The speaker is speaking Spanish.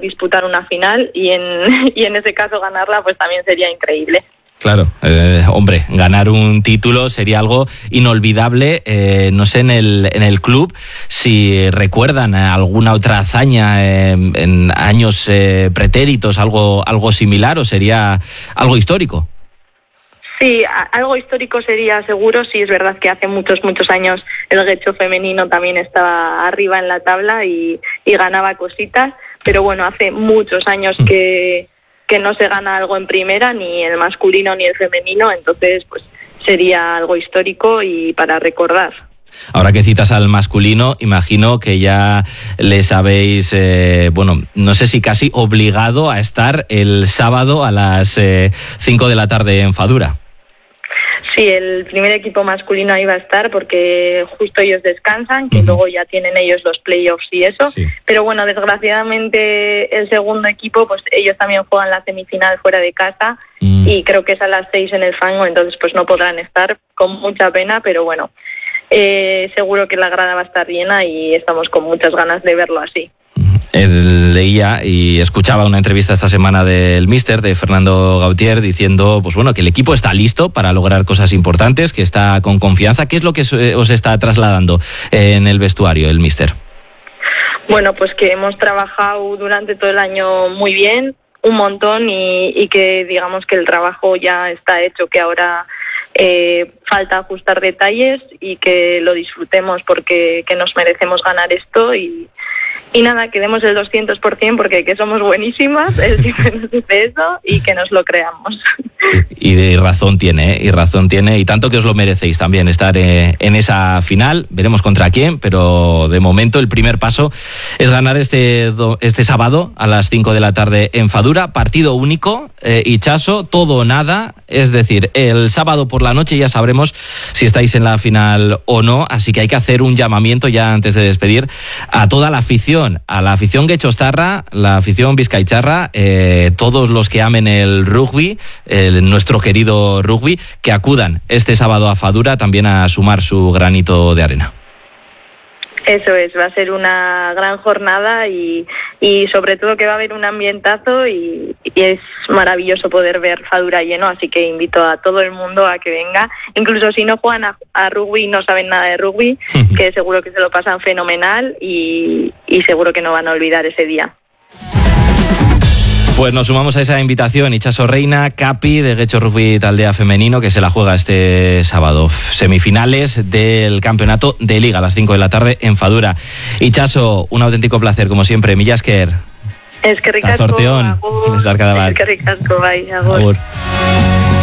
disputar una final y en ese caso ganarla pues también sería increíble. Claro, hombre, ganar un título sería algo inolvidable. No sé en el club si recuerdan alguna otra hazaña en años pretéritos, algo similar, o sería algo histórico. Sí, algo histórico sería seguro. Sí, es verdad que hace muchos años el Getxo femenino también estaba arriba en la tabla y ganaba cositas, pero bueno, hace muchos años que no se gana algo en primera, ni el masculino ni el femenino, entonces pues sería algo histórico y para recordar. Ahora que citas al masculino, imagino que ya les habéis, no sé si casi obligado a estar el sábado a las 5 de la tarde en Fadura. Sí, el primer equipo masculino ahí va a estar porque justo ellos descansan, que luego ya tienen ellos los playoffs y eso. Sí. Pero bueno, desgraciadamente el segundo equipo, pues ellos también juegan la semifinal fuera de casa y creo que es a las 6 en el Fango, entonces pues no podrán estar, con mucha pena, pero bueno, seguro que la grada va a estar llena y estamos con muchas ganas de verlo así. Leía y escuchaba una entrevista esta semana del míster, de Fernando Gautier, diciendo pues bueno, que el equipo está listo para lograr cosas importantes, que está con confianza. ¿Qué es lo que os está trasladando en el vestuario el míster? Bueno, pues que hemos trabajado durante todo el año muy bien, un montón, y que digamos que el trabajo ya está hecho, que ahora falta ajustar detalles y que lo disfrutemos porque que nos merecemos ganar esto y nada, que demos el 200% porque que somos buenísimas, él siempre nos dice eso y que nos lo creamos. Y razón tiene, y tanto que os lo merecéis también estar en esa final. Veremos contra quién, pero de momento el primer paso es ganar este sábado a las 5 de la tarde en Fadura, partido único, Itxaso, todo o nada, es decir, el sábado por la noche ya sabremos si estáis en la final o no, así que hay que hacer un llamamiento ya antes de despedir a toda la afición, a la afición guechostarra, la afición vizcaicharra, todos los que amen el rugby, nuestro querido rugby, que acudan este sábado a Fadura también a sumar su granito de arena. Eso es, va a ser una gran jornada y sobre todo que va a haber un ambientazo y es maravilloso poder ver Fadura lleno, así que invito a todo el mundo a que venga, incluso si no juegan a rugby y no saben nada de rugby, que seguro que se lo pasan fenomenal y seguro que no van a olvidar ese día. Pues nos sumamos a esa invitación. Itxaso Reina, capi de Getxo Rugby Taldea femenino, que se la juega este sábado. Semifinales del campeonato de Liga a las 5 de la tarde en Fadura. Itxaso, un auténtico placer, como siempre. Mila esker. Eskerrik asko. Sorteón. Eskerrik asko, bai, agur.